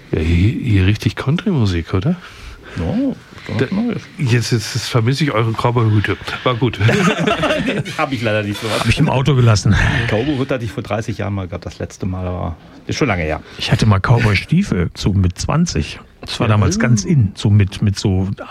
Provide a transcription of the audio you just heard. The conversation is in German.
Ja, hier richtig Country-Musik, oder? No, Jetzt vermisse ich eure Cowboy-Hüte. War gut. Habe ich leider nicht so was. Habe ich im Auto gelassen. Cowboy-Hut hatte ich vor 30 Jahren mal gehabt, das letzte Mal, aber ist schon lange her. Ich hatte mal Cowboy-Stiefel, so mit 20. Das war damals ganz in, so mit so